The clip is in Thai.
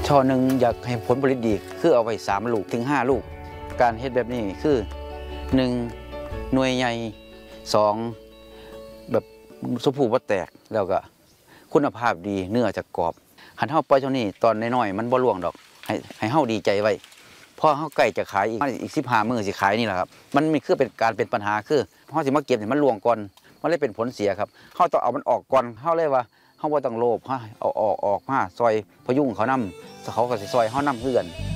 ช่อหนึ่งอยากให้ผลผลิตดีคือเอาไว้3 ลูกถึง 5 ลูกการเฮ็ดแบบนี้คือ1หน่วยใหญ่2แบบสมบูรณ์บ่แตกแล้วก็คุณภาพดีเนื้อจะกรอบหันเฮาปล่อยเท่านี้ตอนน้อยๆมันบ่ล่วงดอกให้เฮาดีใจไว้พอเฮาใกล้จะขายอีก15 มื้อสิขายนี่แหละครับมันมีคือเป็นการเป็นปัญหาคือเฮาสิมาเก็บให้มันล่วงก่อนมันเลยเป็นผลเสียครับเฮาต้องเอามันออกก่อนเฮาเลยว่าเฮาบ่ต้องโลภเอาออกมาซอยพยุงเขานำเขาก็สิซอยเฮานำคือกัน